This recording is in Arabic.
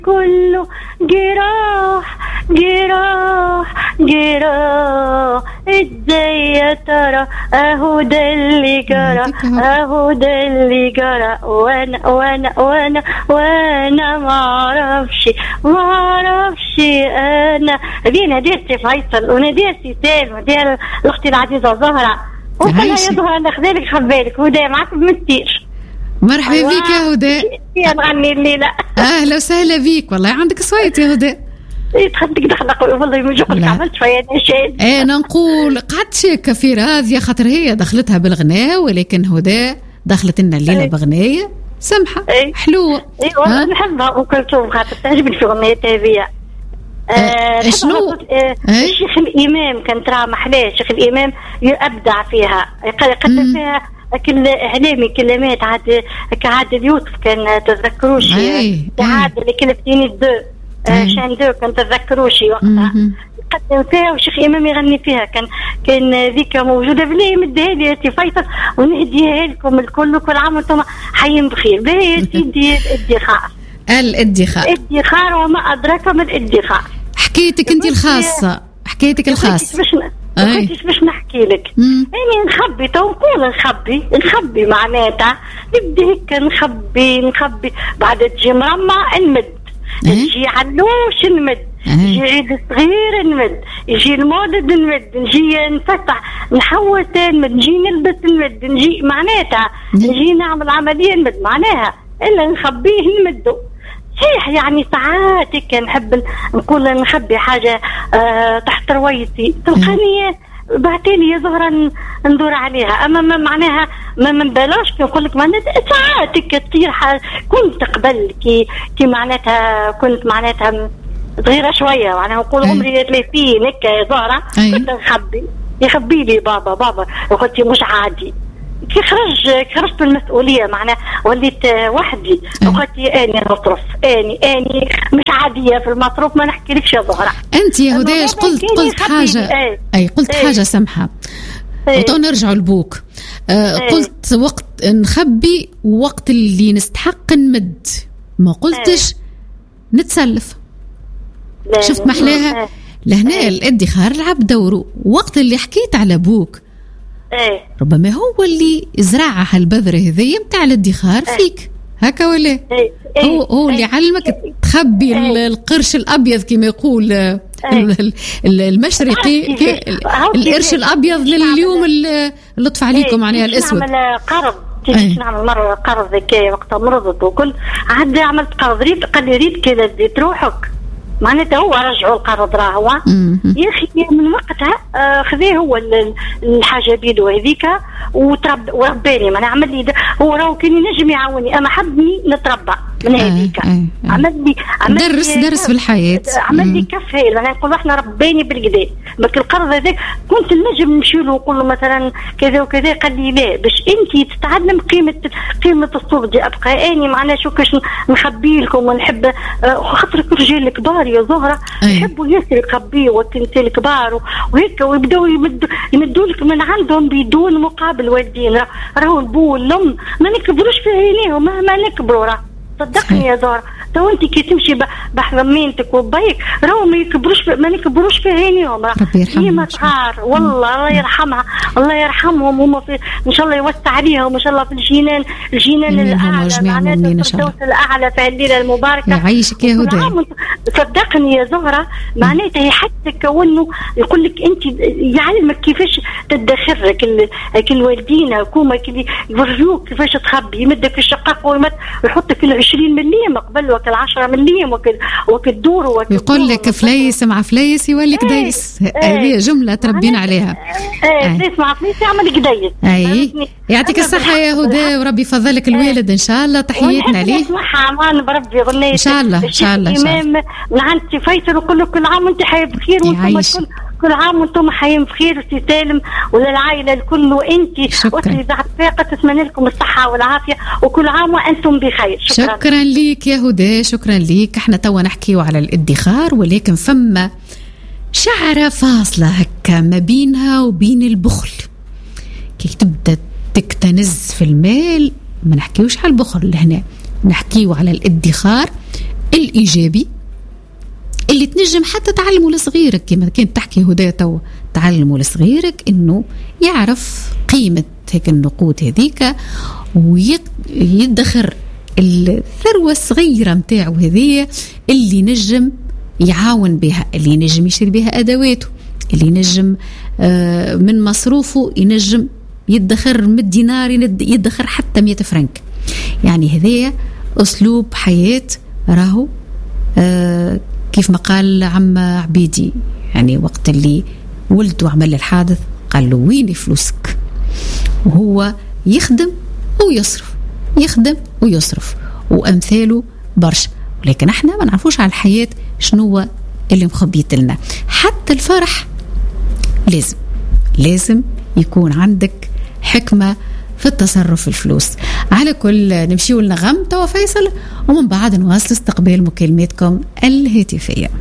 كله جراح جراح جراح، ازاي يا ترى؟ اهو ده اللي جرى، اهو ده اللي جرى، وانا وانا وانا وانا ما اعرفش انا. دي ناديتي فيصل وناديتي سالم ودي اختي العزيزه زهره، وقلها يا زهره انا خذالك خبالك ودا معك بمستير. مرحبا بك يا هدى. يا نغني الليله. اهلا وسهلا بيك، والله عندك صويت يا هدى. تخدك دخلك والله يوجعك، عملت شويه نشيد. انا نقول قعدت شاكه في راضيه خاطر هي دخلتها بالغناء، ولكن هدى دخلت لنا الليله بغنايه سمحه حلوه. اي والله نحبها ام كلثوم خاطر تعجبني في اغنيتها هذه. شنو الشيخ الامام كان ترى محلاه، الشيخ الامام يبدع فيها، يقدم فيها كل اعلامي كلمات عاد اليوسف كان تذكروش عاد اللي كلفتيني الدو شان دو كان تذكروش وقتها قدم فيها، والشيخ امام يغني فيها. كان ذيك موجوده بلي مدها لي فيصل ونهديها لكم الكل، وكل عام وانتم حيين بخير. باهي سيدي الادخار وما ادراك ما الادخار. حكيتك انت الخاصه، حكيتك الخاص كنتش باش نحكي لك. يعني نخبي نقول نخبي معناتها نبدا هيك نخبي بعد تجي مرمى نمد، يجي علوش نمد، يجي عيد صغير نمد، يجي المولد نمد، نجي نفتح نحوس نمد، نجي نلبس نمد، نجي معناتها نجي نعمل عمليه نمد، معناها الا نخبيه نمدو. صحيح يعني ساعات كان نحب نقول نخبي حاجه تحت روايتي تلقاني بعتيلي يا زهره ندور عليها، اما ما معناها ما نبلاش نقول لك معناتها ساعات كثير كنت قبل كي معناتها كنت معناتها صغيره شويه، معناها نقول عمري 30 هكا يا زهره كنت يخبي لي بابا وقلت مش عادي. كي خرجت المسؤوليه معناها وليت وحدي، وقلت اني نصرف اني مش عاديه في المصروف، ما نحكي لكش يا زهره. انت يا هداش قلت حاجه قلت حاجه سمحه ونرجعوا لبوك. قلت وقت نخبي وقت اللي نستحق نمد، ما قلتش نتسلف. شفت محلاها لهنا الادخار لعب دوره. وقت اللي حكيت على بوك ربما هو اللي زرع هالبذرة هذية متاع الادخار فيك، هكا ولا هو اللي علمك تخبي القرش الأبيض كما يقول المشرقي، القرش الأبيض لليوم اللي طفى عليكم معناها الأسود. نعمل قرض نعمل مرة قرض ذكية وقتها مرضت وكل عاد عملت قرض ريد، قال لي ريد كذا زيت روحك، معناتها هو رجعوا القرض راهو يا اخي من وقتها خذيه هو الحاجه بيدو هذيك ورباني، ما نعمل لي هو راهو كان ينجم يعاوني، اما حبني نتربى من هذيك. عمل لي درس في الحياه، عمل لي كف هايل. انا نقول احنا رباني بالكدا، بس القرض هذاك كنت نجم نمشي له ونقول له مثلا كذا وكذا، قال لي لا باش انت تتعلم قيمه الصوت دي ابقى اني معناها شو كاش نخبي لكم ونحب خاطرك رجال الكبار يا زهره يحبوا ياسر يخبيوا وقت الكبار وهيك، ويبداو يمدوا لك من عندهم بدون مقابل. والدين راهو البو والام ما نكبروش في عينيهم مهما نكبروا، راه صدقني يا زهره تو انت كي تمشي بحرمينتك وبيك راهو ما نكبروش في عينيهم، راه ديما صغار والله. الله يرحمها الله يرحمهم، هما ان شاء الله يوسع عليهم ان شاء الله في الجنان الاعلى معناتها الاعلى في الليله المباركه. يعيشك يا هدى. صدقني يا زهره معناتها حتى كونه يقول لك انت يعلمك كيفاش تدخر لك الوالدين هكوما يورجوك كيفاش تخبي، يمدك في الشقاق ويحطك في 20 مليم قبل وكل 10 مليم وكل دور يقول لك فليس مع فليس يوليك ديس. هذه جمله تربينا عليها. فليس مع فليس يعمل كديس. يعطيك الصحه يا هدى وربي يفضلك الوالد ان شاء الله. تحياتنا ليه امان بربي غنيت ان شاء الله ان شاء الله. امام نعنتي فيصل وكل عام وانت حي بخير، وانتم كل عام وانتم حيين بخير وسي سالم وللعائله الكل، وانت واسري زعفاقه تتمنى لكم الصحه والعافيه وكل عام وانتم بخير. شكرا ليك يا هدى، شكرا ليك. احنا توا نحكيو على الادخار، ولكن فما شعره فاصله هكا ما بينها وبين البخل. كي تبدا تكتنز في المال ما نحكيوش على البخل هنا، نحكيو على الادخار الإيجابي اللي تنجم حتى تعلمه لصغيرك، كما كنت تحكي هدايا تو، تعلمه لصغيرك إنه يعرف قيمة هيك النقود هذيك ويدخر الثروة الصغيرة متاعه هذية اللي نجم يعاون بها، اللي نجم يشتري بها أدواته، اللي نجم من مصروفه ينجم يدخر 100 دينار، يدخر حتى 100 فرنك. يعني هذية أسلوب حياة راهو كيف ما قال عم عبيدي، يعني وقت اللي ولد وعمل الحادث قال له وين فلوسك، وهو يخدم ويصرف، يخدم ويصرف، وأمثاله برشا. ولكن احنا ما نعرفوش على الحياة شنو اللي مخبيت لنا. حتى الفرح لازم يكون عندك حكمة في التصرف في الفلوس. على كل نمشي لنغم توا فيصل، ومن بعد نواصل استقبال مكالماتكم الهاتفية.